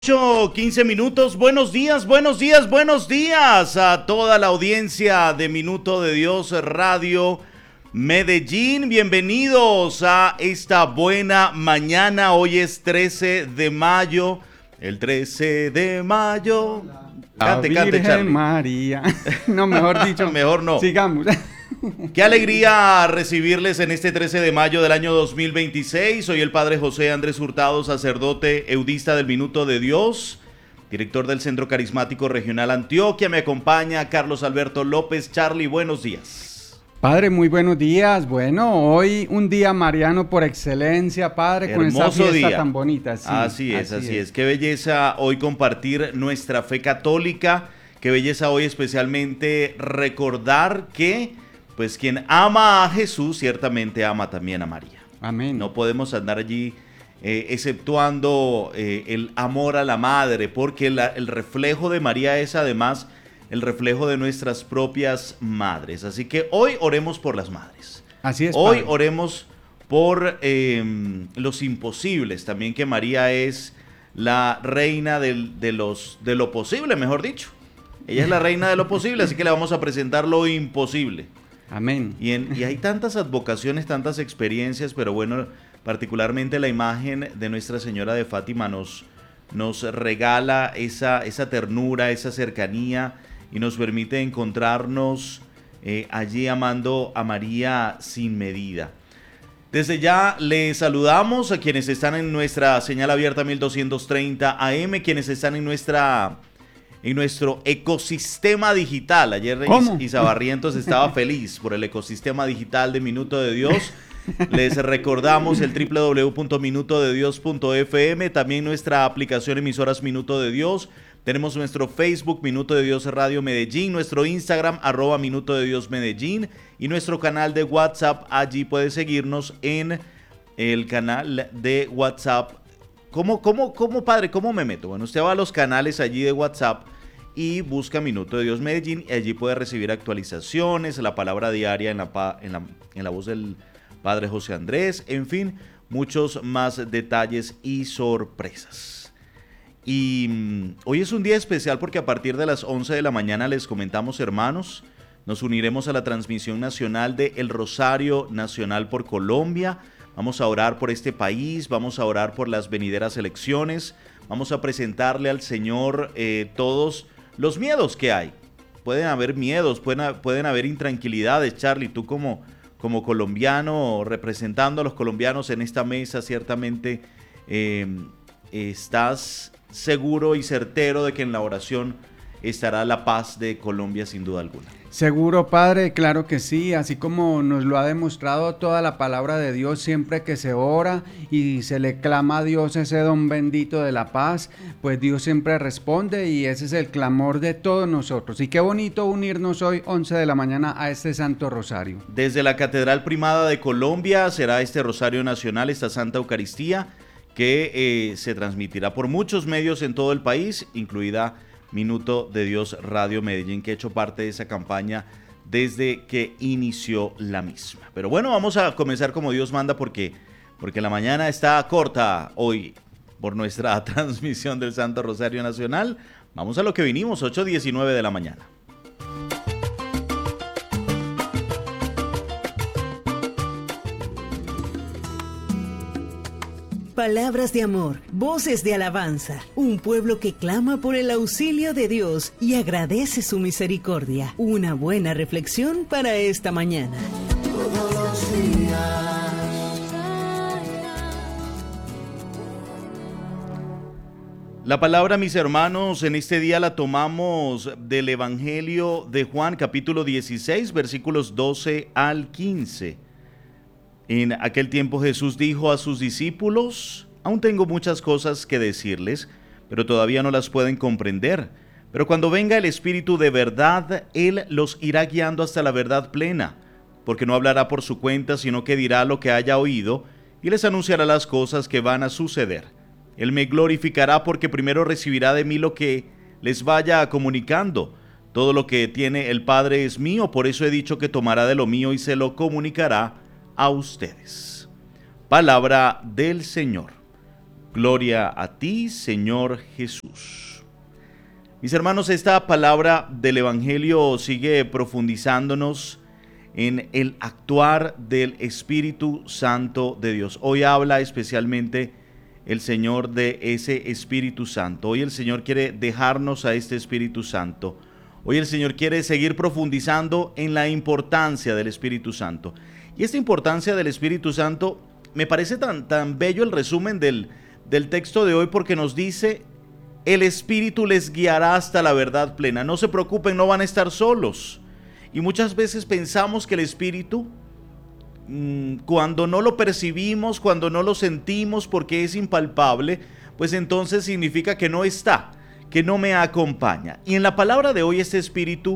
15 minutos. Buenos días, buenos días, buenos días a toda la audiencia de Minuto de Dios Radio Medellín. Bienvenidos a esta buena mañana. Hoy es 13 de mayo. El 13 de mayo. Cante, Virgen Charlie. María. No, mejor dicho. Mejor no. Sigamos. Qué alegría recibirles en este 13 de mayo del año 2026. Soy el Padre José Andrés Hurtado, sacerdote eudista del Minuto de Dios, director del Centro Carismático Regional Antioquia. Me acompaña Carlos Alberto López. Charlie, buenos días. Padre, muy buenos días. Bueno, hoy un día mariano por excelencia, Padre, con esta fiesta día. Tan bonita. Sí, así es. Qué belleza hoy compartir nuestra fe católica. Qué belleza hoy especialmente recordar que pues quien ama a Jesús ciertamente ama también a María. Amén. No podemos andar allí exceptuando el amor a la madre, porque el reflejo de María es además el reflejo de nuestras propias madres. Así que hoy oremos por las madres. Así es, hoy Padre. Oremos por los imposibles, también que María es la reina de lo posible, mejor dicho. Ella es la reina de lo posible, así que le vamos a presentar lo imposible. Amén. Y hay tantas advocaciones, tantas experiencias, pero bueno, particularmente la imagen de Nuestra Señora de Fátima nos regala esa ternura, esa cercanía y nos permite encontrarnos allí amando a María sin medida. Desde ya les saludamos a quienes están en nuestra señal abierta 1230 AM, quienes están en nuestro ecosistema digital. Ayer Isa Barrientos estaba feliz por el ecosistema digital de Minuto de Dios. Les recordamos el www.minutodedios.fm, también nuestra aplicación emisoras Minuto de Dios. Tenemos nuestro Facebook Minuto de Dios Radio Medellín, nuestro Instagram @Minuto de Dios Medellín y nuestro canal de WhatsApp. Allí puede seguirnos en el canal de WhatsApp. ¿Cómo, padre? ¿Cómo me meto? Bueno, usted va a los canales allí de WhatsApp y busca Minuto de Dios Medellín y allí puede recibir actualizaciones, la palabra diaria en la voz del Padre José Andrés, en fin, muchos más detalles y sorpresas. Y hoy es un día especial porque a partir de las 11 de la mañana les comentamos, hermanos, nos uniremos a la transmisión nacional de El Rosario Nacional por Colombia. Vamos a orar por este país, vamos a orar por las venideras elecciones, vamos a presentarle al Señor todos los miedos que hay. Pueden haber miedos, pueden haber intranquilidades. Charlie, tú como colombiano, representando a los colombianos en esta mesa, ciertamente estás seguro y certero de que en la oración estará la paz de Colombia sin duda alguna. Seguro, Padre, claro que sí, así como nos lo ha demostrado toda la palabra de Dios, siempre que se ora y se le clama a Dios ese don bendito de la paz, pues Dios siempre responde y ese es el clamor de todos nosotros. Y qué bonito unirnos hoy 11 de la mañana a este Santo Rosario. Desde la Catedral Primada de Colombia será este Rosario Nacional, esta Santa Eucaristía, que se transmitirá por muchos medios en todo el país, incluida Minuto de Dios Radio Medellín, que ha hecho parte de esa campaña desde que inició la misma. Pero bueno, vamos a comenzar como Dios manda porque la mañana está corta hoy por nuestra transmisión del Santo Rosario Nacional. Vamos a lo que vinimos, 8:19 de la mañana. Palabras de amor, voces de alabanza, un pueblo que clama por el auxilio de Dios y agradece su misericordia. Una buena reflexión para esta mañana. Todos los días. La palabra, mis hermanos, en este día la tomamos del Evangelio de Juan, capítulo 16, versículos 12 al 15. En aquel tiempo Jesús dijo a sus discípulos: aún tengo muchas cosas que decirles, pero todavía no las pueden comprender. Pero cuando venga el Espíritu de verdad, Él los irá guiando hasta la verdad plena, porque no hablará por su cuenta, sino que dirá lo que haya oído, y les anunciará las cosas que van a suceder. Él me glorificará porque primero recibirá de mí lo que les vaya comunicando. Todo lo que tiene el Padre es mío, por eso he dicho que tomará de lo mío y se lo comunicará a ustedes. Palabra del Señor. Gloria a ti, Señor Jesús. Mis hermanos, esta palabra del Evangelio sigue profundizándonos en el actuar del Espíritu Santo de Dios. Hoy habla especialmente el Señor de ese Espíritu Santo. Hoy el Señor quiere dejarnos a este Espíritu Santo. Hoy el Señor quiere seguir profundizando en la importancia del Espíritu Santo. Y esta importancia del Espíritu Santo, me parece tan bello el resumen del texto de hoy, porque nos dice: el Espíritu les guiará hasta la verdad plena. No se preocupen, no van a estar solos. Y muchas veces pensamos que el Espíritu, cuando no lo percibimos, cuando no lo sentimos porque es impalpable, pues entonces significa que no está, que no me acompaña. Y en la palabra de hoy este Espíritu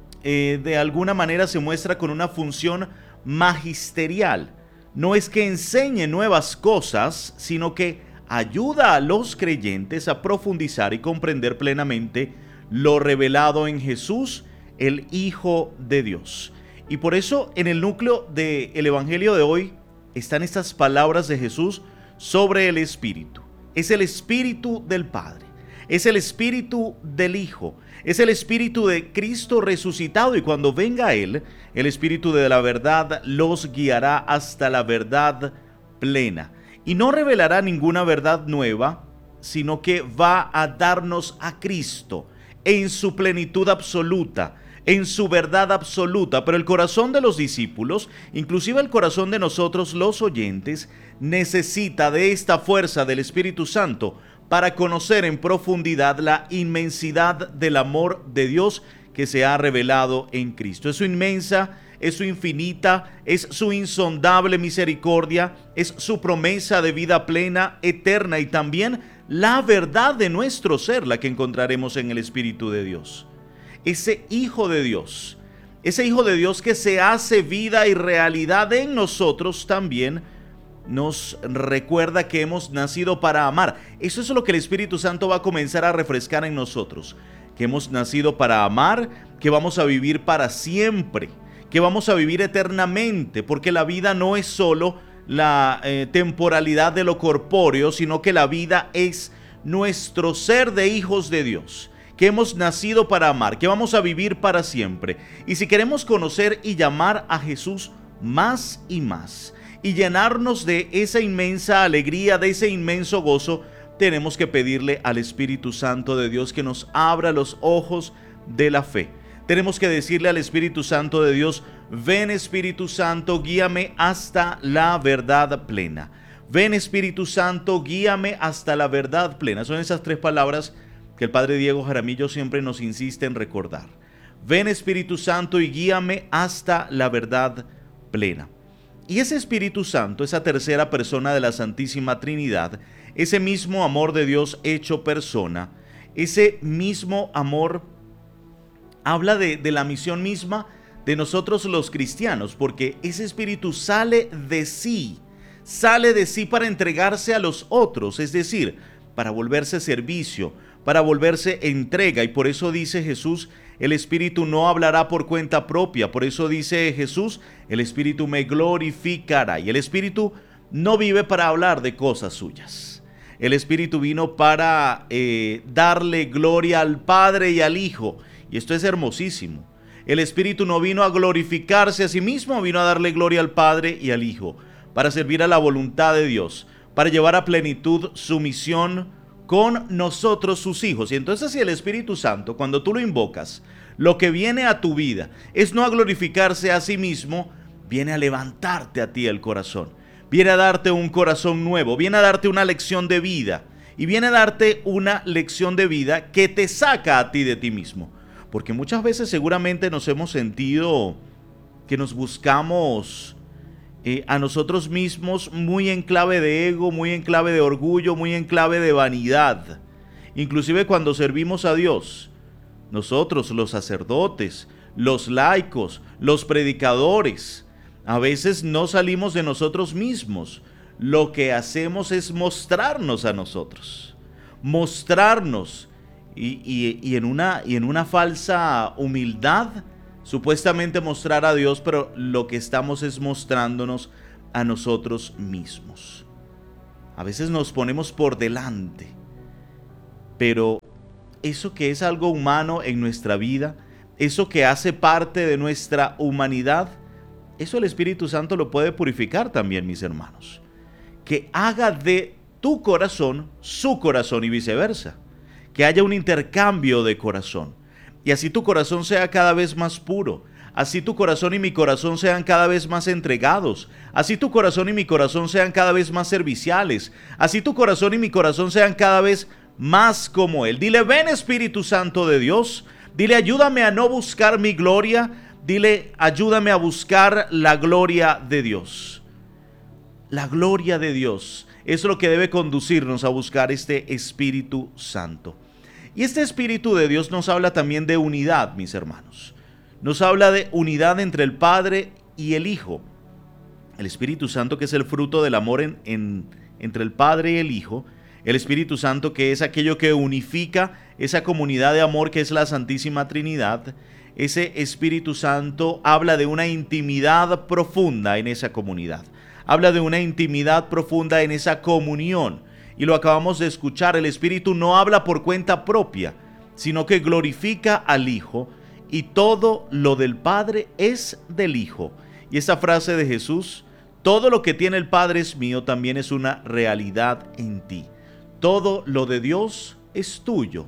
de alguna manera se muestra con una función magisterial. No es que enseñe nuevas cosas, sino que ayuda a los creyentes a profundizar y comprender plenamente lo revelado en Jesús, el Hijo de Dios. Y por eso en el núcleo del Evangelio de hoy están estas palabras de Jesús sobre el Espíritu. Es el Espíritu del Padre, es el Espíritu del Hijo, es el Espíritu de Cristo resucitado, y cuando venga Él, el Espíritu de la verdad los guiará hasta la verdad plena. Y no revelará ninguna verdad nueva, sino que va a darnos a Cristo en su plenitud absoluta, en su verdad absoluta. Pero el corazón de los discípulos, inclusive el corazón de nosotros los oyentes, necesita de esta fuerza del Espíritu Santo para conocer en profundidad la inmensidad del amor de Dios que se ha revelado en Cristo. Es su inmensa, es su infinita, es su insondable misericordia, es su promesa de vida plena, eterna, y también la verdad de nuestro ser, la que encontraremos en el Espíritu de Dios. Ese Hijo de Dios que se hace vida y realidad en nosotros, también nos recuerda que hemos nacido para amar. Eso es lo que el Espíritu Santo va a comenzar a refrescar en nosotros, que hemos nacido para amar, que vamos a vivir para siempre, que vamos a vivir eternamente, porque la vida no es solo la temporalidad de lo corpóreo, sino que la vida es nuestro ser de hijos de Dios, que hemos nacido para amar, que vamos a vivir para siempre. Y si queremos conocer y llamar a Jesús más y más, y llenarnos de esa inmensa alegría, de ese inmenso gozo, tenemos que pedirle al Espíritu Santo de Dios que nos abra los ojos de la fe. Tenemos que decirle al Espíritu Santo de Dios: ven Espíritu Santo, guíame hasta la verdad plena. Ven Espíritu Santo, guíame hasta la verdad plena. Son esas tres palabras que el Padre Diego Jaramillo siempre nos insiste en recordar. Ven Espíritu Santo y guíame hasta la verdad plena. Y ese Espíritu Santo, esa tercera persona de la Santísima Trinidad, ese mismo amor de Dios hecho persona, ese mismo amor habla de la misión misma de nosotros los cristianos, porque ese Espíritu sale de sí para entregarse a los otros, es decir, para volverse servicio, para volverse entrega. Y por eso dice Jesús: el Espíritu no hablará por cuenta propia. Por eso dice Jesús: el Espíritu me glorificará. Y el Espíritu no vive para hablar de cosas suyas. El Espíritu vino para darle gloria al Padre y al Hijo. Y esto es hermosísimo. El Espíritu no vino a glorificarse a sí mismo, vino a darle gloria al Padre y al Hijo, para servir a la voluntad de Dios, para llevar a plenitud su misión con nosotros, sus hijos. Y entonces, si el Espíritu Santo, cuando tú lo invocas, lo que viene a tu vida es no a glorificarse a sí mismo, viene a levantarte a ti el corazón, viene a darte un corazón nuevo, viene a darte una lección de vida, y viene a darte una lección de vida que te saca a ti de ti mismo. Porque muchas veces seguramente nos hemos sentido que nos buscamos a nosotros mismos muy en clave de ego, muy en clave de orgullo, muy en clave de vanidad. Inclusive cuando servimos a Dios, nosotros, los sacerdotes, los laicos, los predicadores, a veces no salimos de nosotros mismos. Lo que hacemos es mostrarnos a nosotros, mostrarnos y en una falsa humildad, supuestamente mostrar a Dios, pero lo que estamos es mostrándonos a nosotros mismos. A veces nos ponemos por delante, pero eso que es algo humano en nuestra vida, eso que hace parte de nuestra humanidad, eso el Espíritu Santo lo puede purificar también, mis hermanos. Que haga de tu corazón su corazón y viceversa. Que haya un intercambio de corazón. Y así tu corazón sea cada vez más puro. Así tu corazón y mi corazón sean cada vez más entregados. Así tu corazón y mi corazón sean cada vez más serviciales. Así tu corazón y mi corazón sean cada vez más como Él. Dile, ven Espíritu Santo de Dios. Dile, ayúdame a no buscar mi gloria. Dile, ayúdame a buscar la gloria de Dios. La gloria de Dios es lo que debe conducirnos a buscar este Espíritu Santo. Y este Espíritu de Dios nos habla también de unidad, mis hermanos. Nos habla de unidad entre el Padre y el Hijo. El Espíritu Santo, que es el fruto del amor entre el Padre y el Hijo. El Espíritu Santo, que es aquello que unifica esa comunidad de amor que es la Santísima Trinidad. Ese Espíritu Santo habla de una intimidad profunda en esa comunidad. Habla de una intimidad profunda en esa comunión. Y lo acabamos de escuchar, el Espíritu no habla por cuenta propia, sino que glorifica al Hijo, y todo lo del Padre es del Hijo. Y esa frase de Jesús, todo lo que tiene el Padre es mío, también es una realidad en ti. Todo lo de Dios es tuyo.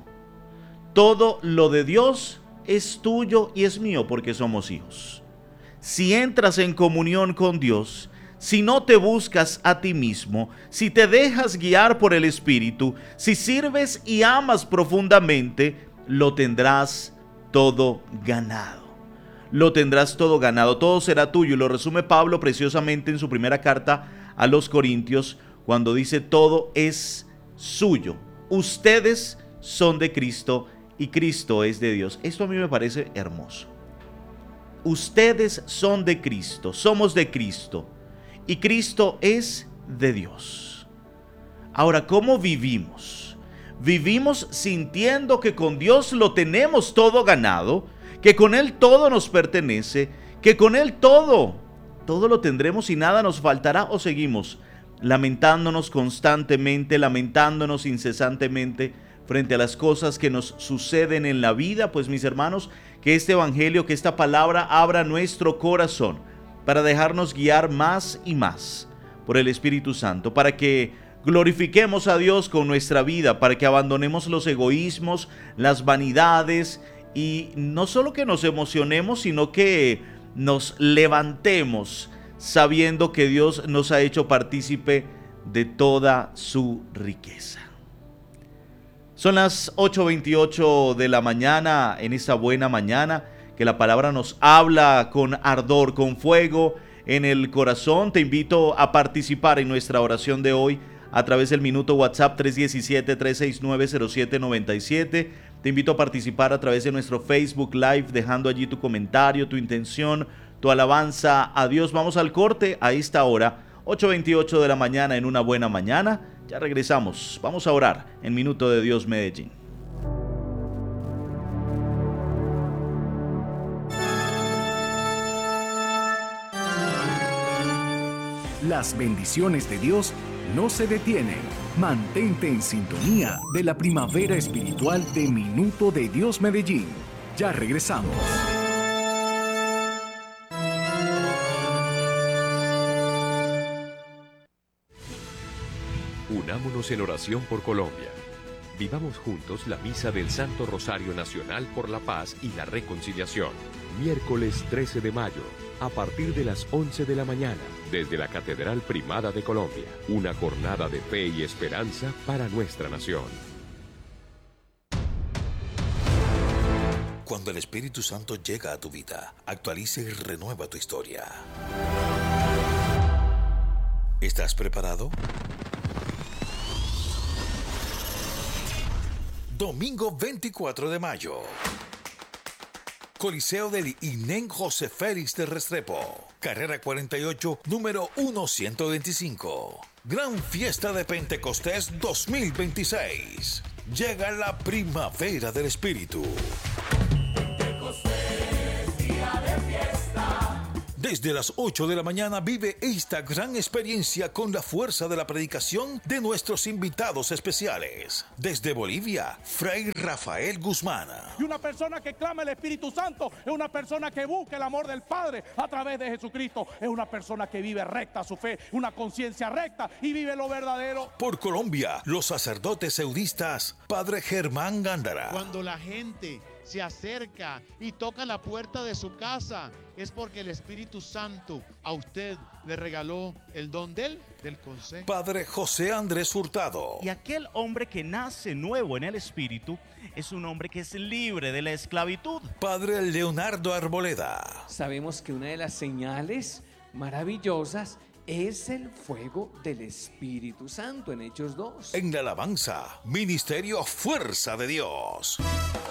Todo lo de Dios es tuyo y es mío porque somos hijos. Si entras en comunión con Dios, si no te buscas a ti mismo, si te dejas guiar por el Espíritu, si sirves y amas profundamente, lo tendrás todo ganado. Lo tendrás todo ganado, todo será tuyo. Y lo resume Pablo preciosamente en su primera carta a los Corintios, cuando dice: todo es suyo. Ustedes son de Cristo y Cristo es de Dios. Esto a mí me parece hermoso. Ustedes son de Cristo, somos de Cristo y Cristo es de Dios. Ahora, ¿cómo vivimos? Vivimos sintiendo que con Dios lo tenemos todo ganado, que con Él todo nos pertenece, que con Él todo lo tendremos y nada nos faltará, o seguimos lamentándonos constantemente, lamentándonos incesantemente frente a las cosas que nos suceden en la vida. Pues mis hermanos, que este evangelio, que esta palabra abra nuestro corazón para dejarnos guiar más y más por el Espíritu Santo, para que glorifiquemos a Dios con nuestra vida, para que abandonemos los egoísmos, las vanidades, y no solo que nos emocionemos, sino que nos levantemos sabiendo que Dios nos ha hecho partícipe de toda su riqueza. Son las 8:28 de la mañana, en esta buena mañana, que la palabra nos habla con ardor, con fuego en el corazón. Te invito a participar en nuestra oración de hoy a través del minuto WhatsApp 317-369-0797. Te invito a participar a través de nuestro Facebook Live, dejando allí tu comentario, tu intención, tu alabanza a Dios. Vamos al corte a esta hora, 8:28 de la mañana, en una buena mañana. Ya regresamos, vamos a orar en Minuto de Dios Medellín. Las bendiciones de Dios no se detienen. Mantente en sintonía de la primavera espiritual de Minuto de Dios Medellín. Ya regresamos. Unámonos en oración por Colombia. Vivamos juntos la misa del Santo Rosario Nacional por la Paz y la Reconciliación. Miércoles 13 de mayo, a partir de las 11 de la mañana, desde la Catedral Primada de Colombia. Una jornada de fe y esperanza para nuestra nación. Cuando el Espíritu Santo llega a tu vida, actualiza y renueva tu historia. ¿Estás preparado? Domingo 24 de mayo. Coliseo del INEN José Félix de Restrepo. Carrera 48, número 1125. Gran Fiesta de Pentecostés 2026. Llega la primavera del Espíritu. Desde las 8 de la mañana vive esta gran experiencia con la fuerza de la predicación de nuestros invitados especiales. Desde Bolivia, Fray Rafael Guzmán. Y una persona que clama el Espíritu Santo es una persona que busca el amor del Padre a través de Jesucristo. Es una persona que vive recta su fe, una conciencia recta y vive lo verdadero. Por Colombia, los sacerdotes eudistas, Padre Germán Gándara. Cuando la gente se acerca y toca la puerta de su casa, es porque el Espíritu Santo a usted le regaló el don del consejo. Padre José Andrés Hurtado. Y aquel hombre que nace nuevo en el Espíritu es un hombre que es libre de la esclavitud. Padre Leonardo Arboleda. Sabemos que una de las señales maravillosas es el fuego del Espíritu Santo en Hechos 2. En la alabanza, Ministerio Fuerza de Dios.